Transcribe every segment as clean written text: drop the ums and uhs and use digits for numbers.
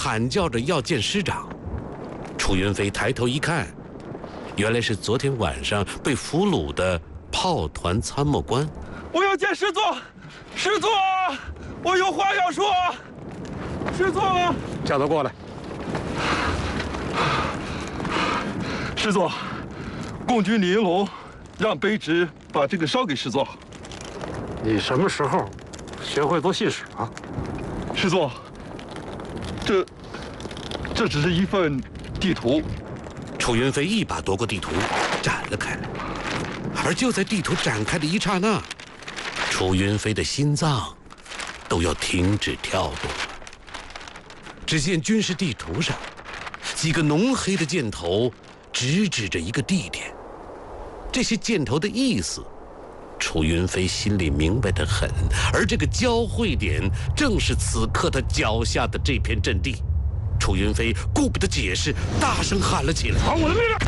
喊叫着要见师长。楚云飞抬头一看，原来是昨天晚上被俘虏的炮团参谋官。 我要见师座，师座，我有话要说。师座， 叫他过来。 师座，共军李云龙让卑职把这个烧给师座。 你什么时候学会做信使啊？ 师座，这只是一份地图。 楚云飞一把夺过地图，展了开来。而就在地图展开的一刹那，楚云飞的心脏都要停止跳动了。只见军事地图上，几个浓黑的箭头直指着一个地点。这些箭头的意思，楚云飞心里明白得很。而这个交汇点，正是此刻他脚下的这片阵地。楚云飞顾不得解释，大声喊了起来：“ 传我的命令！”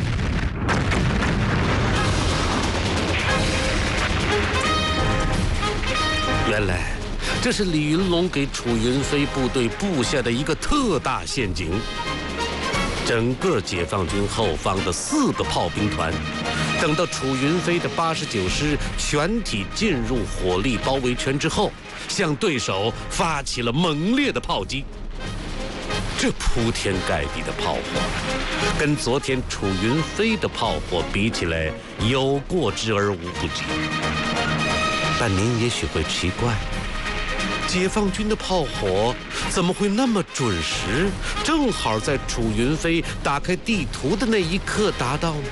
原来，这是李云龙给楚云飞部队布下的一个特大陷阱。整个解放军后方的4个炮兵团，等到楚云飞的89师全体进入火力包围圈之后，向对手发起了猛烈的炮击。这铺天盖地的炮火，跟昨天楚云飞的炮火比起来，有过之而无不及。但您也许会奇怪，解放军的炮火怎么会那么准时，正好在楚云飞打开地图的那一刻达到呢？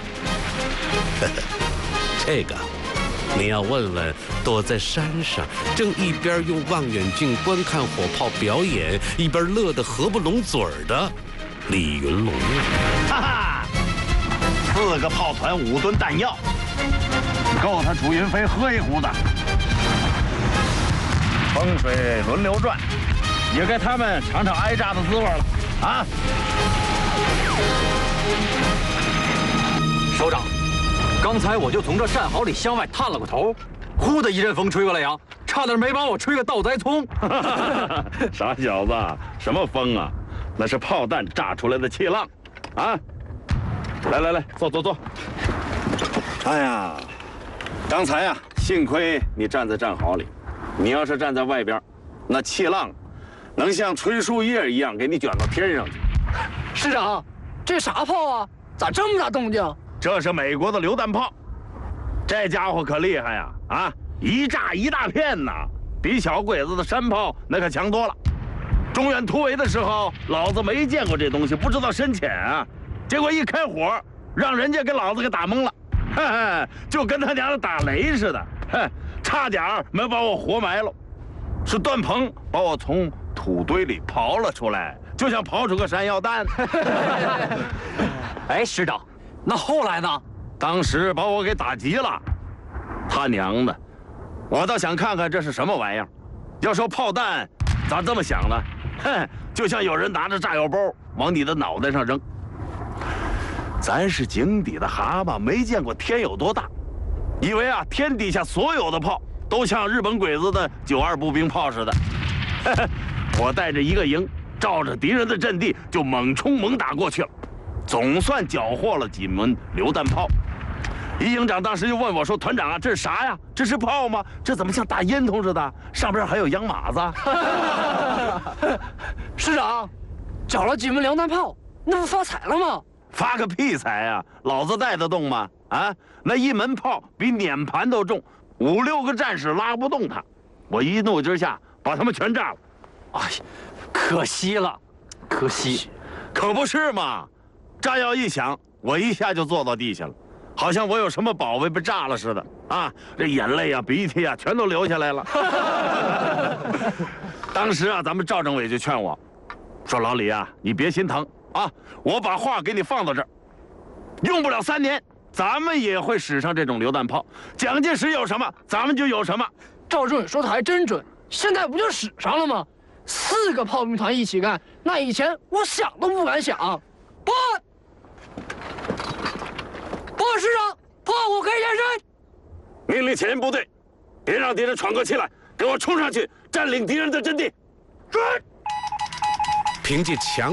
这个你要问问躲在山上正一边用望远镜观看火炮表演，一边乐得合不拢嘴儿的李云龙。 哈哈，4个炮团5吨弹药，够他楚云飞喝一壶的。风水轮流转，也该他们尝尝挨炸的滋味了啊！ 首长，刚才我就从这战壕里向外探了个头，呼的一阵风吹过来呀，差点没把我吹个倒栽葱。 傻小子，什么风啊？那是炮弹炸出来的气浪，啊！来，坐。哎呀，刚才呀，幸亏你站在战壕里。你要是站在外边，那气浪能像吹树叶一样给你卷到天上去。 师长，这啥炮啊？咋这么大动静？ 这是美国的榴弹炮，这家伙可厉害呀！啊，一炸一大片呐，比小鬼子的山炮那可强多了。中原突围的时候，老子没见过这东西，不知道深浅啊。结果一开火，让人家给老子给打懵了，嘿，就跟他娘的打雷似的，嘿。差点没把我活埋了，是段鹏把我从土堆里刨了出来，就像刨出个山药蛋。 哎，师长，那后来呢？ 当时把我给打急了，他娘的！我倒想看看这是什么玩意儿。要说炮弹，咋这么响呢？哼，就像有人拿着炸药包往你的脑袋上扔。咱是井底的蛤蟆，没见过天有多大。以为啊，天底下所有的炮都像日本鬼子的92步兵炮似的。我带着一个营，照着敌人的阵地就猛冲猛打过去了，总算缴获了几门榴弹炮。一营长当时就问我说：“团长啊，这是啥呀？这是炮吗？这怎么像大烟囱似的？上边还有洋马子。” 师长，缴了几门榴弹炮，那不发财了吗？ 发个屁财啊！老子带得动吗？啊，那一门炮比碾盘都重，5、6个战士拉不动它。我一怒之下把他们全炸了。 哎呀，可惜了，可惜， 可不是嘛！炸药一响，我一下就坐到地下了，好像我有什么宝贝被炸了似的啊！这眼泪啊、鼻涕啊，全都流下来了。当时啊，咱们赵政委就劝我，说老李啊，你别心疼啊，我把话给你放到这儿，用不了3年，咱们也会使上这种榴弹炮。蒋介石有什么，咱们就有什么。 赵政委说的还真准，现在不就使上了吗？4个炮兵团一起干，那以前我想都不敢想。报师长，炮火开前山。 命令前沿部队，别让敌人喘过气来，给我冲上去，占领敌人的阵地。 凭借强